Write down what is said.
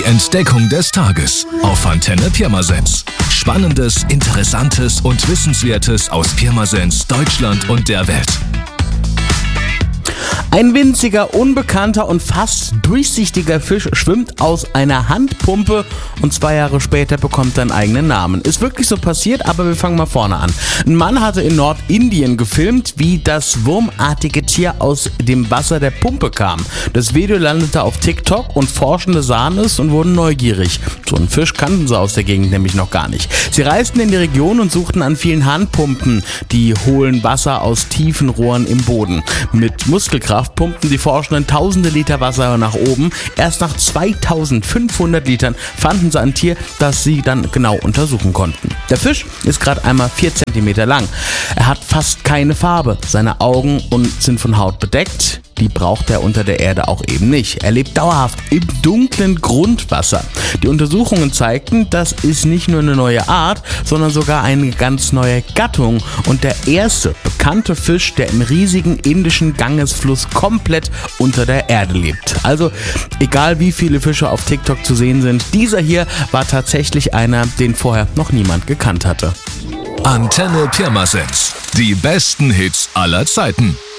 Die Entdeckung des Tages auf Antenne Pirmasens. Spannendes, Interessantes und Wissenswertes aus Pirmasens, Deutschland und der Welt. Ein winziger, unbekannter und fast durchsichtiger Fisch schwimmt aus einer Handpumpe und 2 Jahre später bekommt er einen eigenen Namen. Ist wirklich so passiert, aber wir fangen mal vorne an. Ein Mann hatte in Nordindien gefilmt, wie das wurmartige Tier aus dem Wasser der Pumpe kam. Das Video landete auf TikTok und Forschende sahen es und wurden neugierig. So einen Fisch kannten sie aus der Gegend nämlich noch gar nicht. Sie reisten in die Region und suchten an vielen Handpumpen, die holen Wasser aus tiefen Rohren im Boden. Mit Muskelkraft pumpten die Forschenden tausende Liter Wasser nach oben. Erst nach 2500 Litern fanden sie ein Tier, das sie dann genau untersuchen konnten. Der Fisch ist gerade einmal 4 Zentimeter lang. Er hat fast keine Farbe. Seine Augen sind von Haut bedeckt. Die braucht er unter der Erde auch eben nicht. Er lebt dauerhaft im dunklen Grundwasser. Die Untersuchungen zeigten, das ist nicht nur eine neue Art, sondern sogar eine ganz neue Gattung und der erste bekannte Fisch, der im riesigen indischen Gangesfluss komplett unter der Erde lebt. Also egal wie viele Fische auf TikTok zu sehen sind, dieser hier war tatsächlich einer, den vorher noch niemand gekannt hatte. Antenne Pirmasens. Die besten Hits aller Zeiten.